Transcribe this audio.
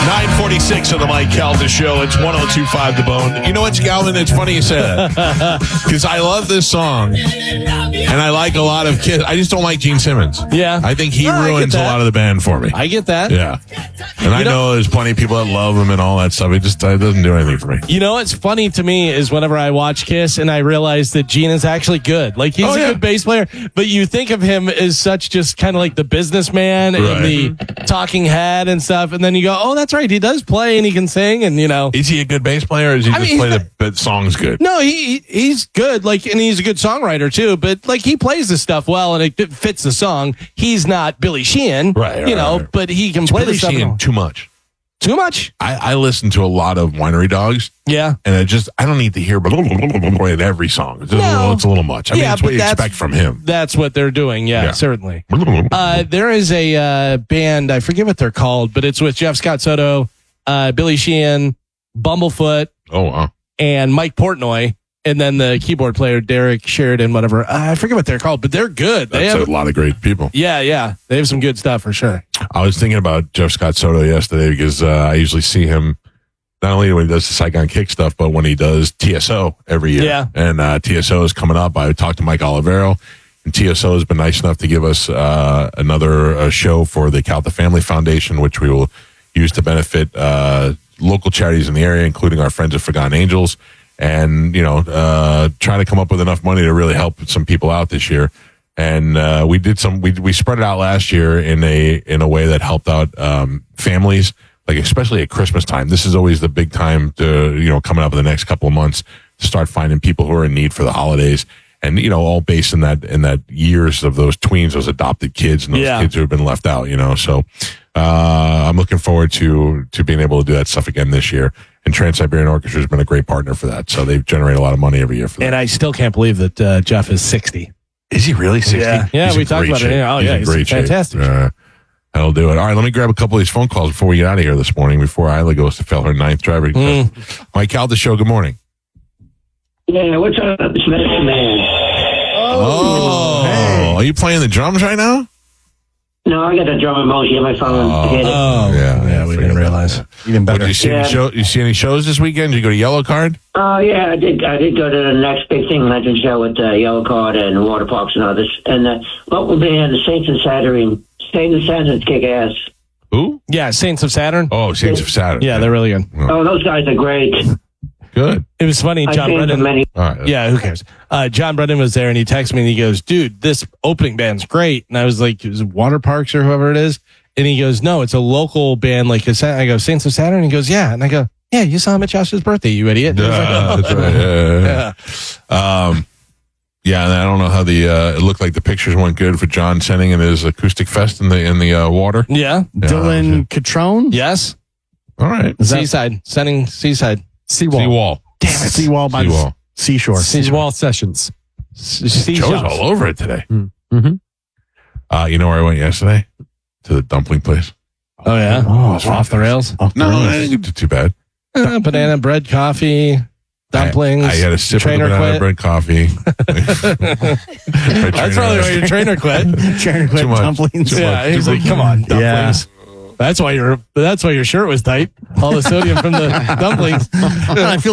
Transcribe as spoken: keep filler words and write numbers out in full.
nine forty-six on the Mike Calta Show. It's one oh two point five The Bone. You know what, Galvin? It's funny you say that. Because I love this song. And I like a lot of kids. I just don't like Gene Simmons. Yeah. I think he No, I ruins get a that. lot of the band for me. I get that. Yeah. And I know- know there's plenty of people that love him and all that stuff. It just it doesn't do anything for me. You know what's funny to me is whenever I watch Kiss and I realize that Gene is actually good. Like, he's Oh, a yeah. good bass player, but you think of him as such just kind of like the businessman Right. and the talking head and stuff. And then you go, oh, that's right. He does play and he can sing and, you know. Is he a good bass player or does he I just mean, play he's the, the songs good? No, he he's good. Like, and he's a good songwriter too. But like, he plays the stuff well and it, it fits the song. He's not Billy Sheehan, Right, right, you know, right. but he can It's play Billy the stuff. Sheehan too much. Too much? I, I listen to a lot of Winery Dogs. Yeah. And I just, I don't need to hear in every song. It's, a, No. little, it's a little much. I mean, Yeah, it's what but you that's- expect from him. That's what they're doing. Yeah, Yeah. certainly. Uh, there is a uh, band, I forget what they're called, but it's with Jeff Scott Soto, uh, Billy Sheehan, Bumblefoot, Oh, wow. and Mike Portnoy, and then the keyboard player, Derek Sheridan, whatever. Uh, I forget what they're called, but they're good. They That's have, a lot of great people. yeah, yeah. They have some good stuff for sure. I was thinking about Jeff Scott Soto yesterday because uh, I usually see him not only when he does the Saigon Kick stuff, but when he does T S O every year. Yeah. And uh, T S O is coming up. I talked to Mike Olivero, and T S O has been nice enough to give us uh, another uh, show for the Calta Family Foundation, which we will use to benefit uh, local charities in the area, including our friends at Forgotten Angels, and, you know, uh, trying to come up with enough money to really help some people out this year. And uh, we did some. We we spread it out last year in a in a way that helped out um, families, like especially at Christmas time. This is always the big time to, you know, coming up in the next couple of months to start finding people who are in need for the holidays, and, you know, all based in that in that years of those tweens, those adopted kids, and those Yeah. kids who have been left out. You know, so uh, I'm looking forward to to being able to do that stuff again this year. And Trans-Siberian Orchestra has been a great partner for that, so they generate a lot of money every year for that. And I still can't believe that uh, Jeff is sixty. Is he really sixty? Yeah, yeah, He's we in talked great about it. shape. Yeah, oh, He's yeah, in he's great shape. fantastic. Uh, that'll do it. All right, let me grab a couple of these phone calls before we get out of here this morning, before Isla goes to fill her ninth driver. Mm. Mike Calta Show, good morning. Yeah, what's up, Smith man? Oh, hey. Are you playing the drums right now? No, I got a drum emoji on my phone. Oh. Hit it. Oh, Yeah, yeah, we forget didn't about realize. that. Even What, better. did you see Yeah. any show? You see any shows this weekend? Did you go to Yellow Card? Oh yeah, I did. I did go to the next big thing, Legend Show with uh, Yellow Card and Water Parks and others. And uh, local band, the Saints of Saturn. Saints of Saturn's kick ass. Who? Yeah, Saints of Saturn. Oh, Saints of Saturn. Yeah, they're really good. Oh, those guys are great. good. It was funny. I've John been to Brennan. many. All right. Yeah, who cares? Uh, John Brennan was there and he texted me and he goes, dude, this opening band's great. And I was like, is it Water Parks or whoever it is? And he goes, no, it's a local band. Like, a Sa-" I go, Saints of Saturn? And he goes, yeah. And I go, yeah, you saw him at Josh's birthday, you idiot. And I was like, Yeah, "Oh." that's right. Yeah, yeah, yeah. Um, yeah, and I don't know how the uh, it looked like the pictures went good for John sending in his acoustic fest in the in the uh, water. Yeah. Yeah, Dylan Catrone? Yes. All right. Is that- Seaside. Sending Seaside. Seawall. Seawall. Damn it. Seawall by Seawall. the seashore. Seawall Sessions. Joe's all over it today. Mm-hmm. Uh, you know where I went yesterday? To the dumpling place. Oh, yeah. Oh, Off the rails. Off the No, rails. I didn't do too bad. Uh, banana bread, coffee, dumplings. I, I had a sip of the trainer banana quit. bread coffee. That's probably why your trainer quit. Trainer quit Too much. dumplings. Too Yeah, much. he's Too like, much. come on, Yeah. dumplings. That's why your that's why your shirt was tight. All the sodium from the dumplings. I feel